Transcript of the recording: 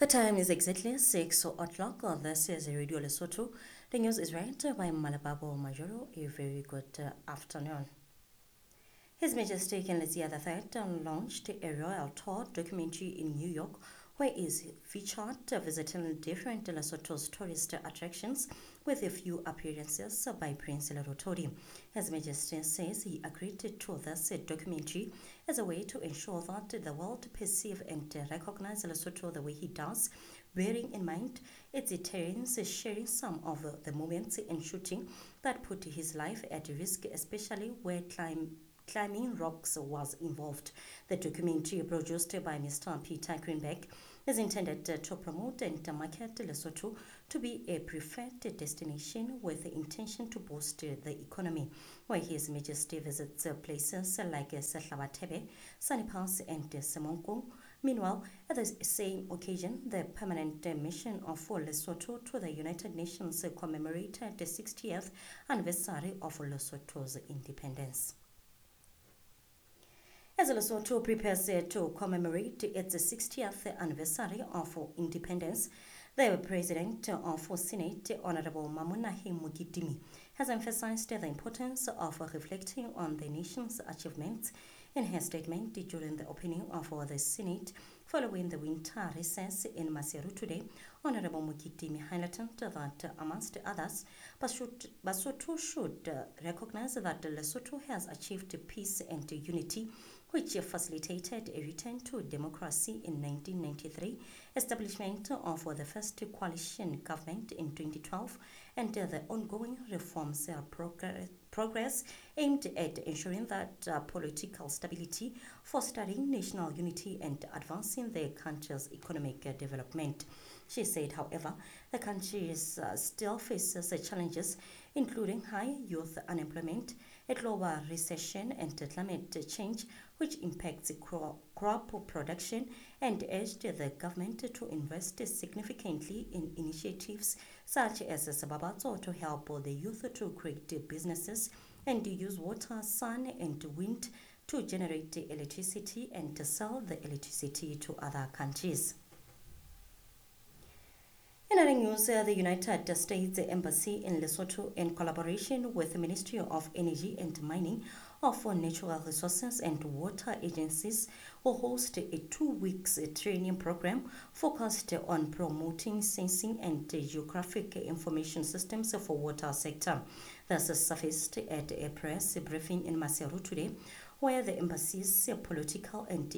The time is exactly 6 o'clock. This is Radio Lesotho. The news is read by Malababo Majoro. A very good afternoon. His Majesty King Letsie III launched a royal tour documentary in New York, where he is featured visiting different Lesotho's tourist attractions with a few appearances by Prince Lerotori. His Majesty says he agreed to this documentary as a way to ensure that the world perceive and recognize Lesotho the way he does, bearing in mind its deterrence, sharing some of the moments in shooting that put his life at risk, especially where climbing rocks was involved. The documentary, produced by Mr. Peter Greenberg, is intended to promote and market Lesotho to be a preferred destination with the intention to boost the economy, where His Majesty visits places like Sehlabatebe, Sanipas, and Semonkong. Meanwhile, at the same occasion, the permanent mission of Lesotho to the United Nations commemorated the 60th anniversary of Lesotho's independence. As Lesotho prepares to commemorate its 60th anniversary of independence, the President of Senate, Honorable Mamonahe Mugidimi, has emphasized the importance of reflecting on the nation's achievements in her statement during the opening of the Senate following the winter recess in Maseru today. Honorable Mugidimi highlighted that, amongst others, Basotho should recognize that Lesotho has achieved peace and unity, which facilitated a return to democracy in 1993, establishment of the first coalition government in 2012, and the ongoing reforms progress aimed at ensuring that political stability, fostering national unity, and advancing the country's economic development. She said, however, the country still faces challenges including high youth unemployment, a global recession, and climate change, which impacts crop production, and urged the government to invest significantly in initiatives such as Sababato to help the youth to create businesses and use water, sun, and wind to generate electricity and to sell the electricity to other countries. In other news, the United States Embassy in Lesotho, in collaboration with the Ministry of Energy and Mining, of Natural Resources and Water Agencies, will host a 2-week training program focused on promoting sensing and geographic information systems for water sector. This surfaced at a press briefing in Maseru today, where the embassy's political and